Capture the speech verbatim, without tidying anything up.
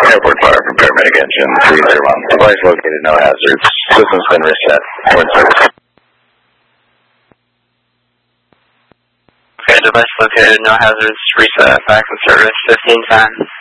Airport fire from paramedic engine three zero one. Device located, no hazards. System's been reset. We're in service. Okay, device located, no hazards. Reset, back in service, fifteen ten.